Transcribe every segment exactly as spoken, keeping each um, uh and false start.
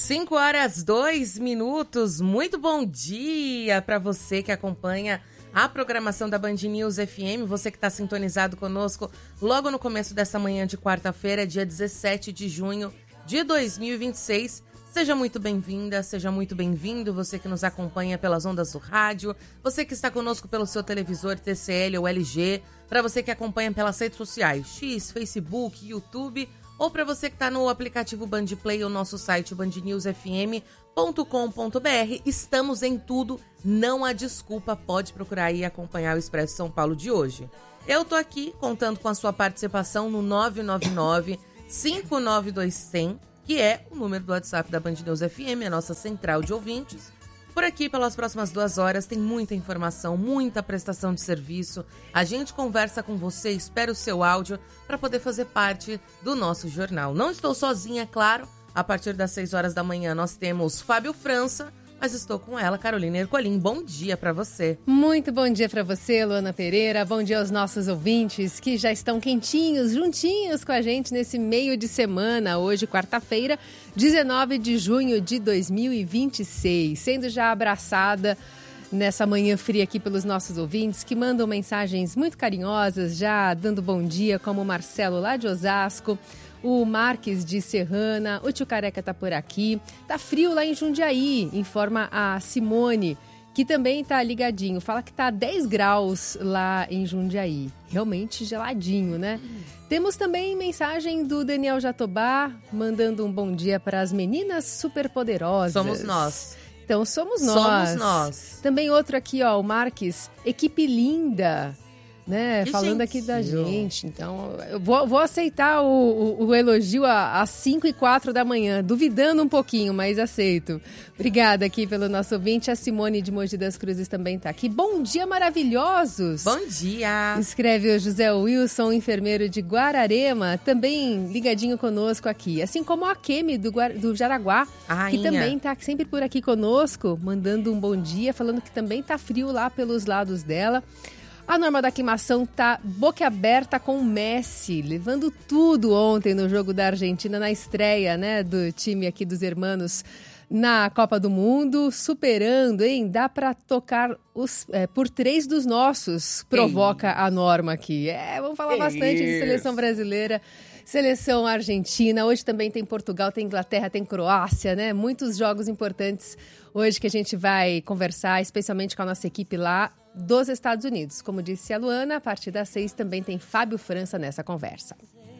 cinco horas, dois minutos. Muito bom dia para você que acompanha a programação da Band News F M, você que está sintonizado conosco logo no começo dessa manhã de quarta-feira, dia dezessete de junho de dois mil e vinte e seis. Seja muito bem-vinda, seja muito bem-vindo, você que nos acompanha pelas ondas do rádio, você que está conosco pelo seu televisor T C L ou L G, para você que acompanha pelas redes sociais, X, Facebook, YouTube, ou para você que está no aplicativo Band Play ou nosso site band news f m ponto com ponto b r. Estamos em tudo, não há desculpa, pode procurar aí e acompanhar o Expresso São Paulo de hoje. Eu tô aqui contando com a sua participação no nove nove nove, cinco nove dois, zero zero, que é o número do WhatsApp da Band News F M, a nossa central de ouvintes. Por aqui, pelas próximas duas horas, tem muita informação, muita prestação de serviço. A gente conversa com você, espera o seu áudio para poder fazer parte do nosso jornal. Não estou sozinha, claro. A partir das seis horas da manhã, nós temos Fábio França, mas estou com ela, Carolina Ercolim. Bom dia para você. Muito bom dia para você, Luana Pereira. Bom dia aos nossos ouvintes que já estão quentinhos, juntinhos com a gente nesse meio de semana. Hoje, quarta-feira, dezenove de junho de dois mil e vinte e seis. Sendo já abraçada nessa manhã fria aqui pelos nossos ouvintes que mandam mensagens muito carinhosas, já dando bom dia, como o Marcelo lá de Osasco, o Marques de Serrana, o tio Careca tá por aqui. Tá frio lá em Jundiaí, informa a Simone, que também tá ligadinho. Fala que tá dez graus lá em Jundiaí. Realmente geladinho, né? Hum. Temos também mensagem do Daniel Jatobá, mandando um bom dia para as meninas superpoderosas. Somos nós. Então, somos nós. Somos nós. Também outro aqui, ó, o Marques, equipe linda. Né, que falando gentil. Aqui da gente. Então, eu vou, vou aceitar o, o, o elogio às cinco e quatro da manhã, duvidando um pouquinho, mas aceito. Obrigada aqui pelo nosso ouvinte. A Simone de Mogi das Cruzes também está aqui. Bom dia, maravilhosos! Bom dia! Escreve o José Wilson, enfermeiro de Guararema, também ligadinho conosco aqui. Assim como a Kemi do, do Jaraguá, a que também está sempre por aqui conosco, mandando um bom dia, falando que também está frio lá pelos lados dela. A Norma da Aclimação tá boca aberta com o Messi, levando tudo ontem no jogo da Argentina, na estreia, né, do time aqui dos hermanos na Copa do Mundo, superando, hein? Dá para tocar os, é, por três dos nossos, provoca Ei. a Norma aqui. É, vamos falar Ei. bastante de seleção brasileira, seleção argentina. Hoje também tem Portugal, tem Inglaterra, tem Croácia, né? Muitos jogos importantes hoje que a gente vai conversar, especialmente com a nossa equipe lá dos Estados Unidos. Como disse a Luana, a partir das seis também tem Fábio França nessa conversa.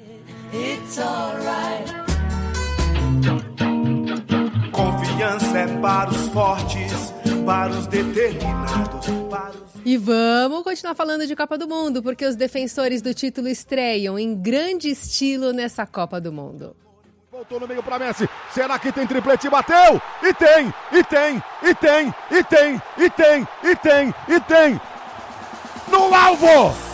It's alright. Confiança é para os fortes, para os determinados, para os... E vamos continuar falando de Copa do Mundo, porque os defensores do título estreiam em grande estilo nessa Copa do Mundo. Voltou no meio para Messi, será que tem triplete? Bateu! E tem! E tem! E tem! E tem! E tem! E tem! E tem! No alvo!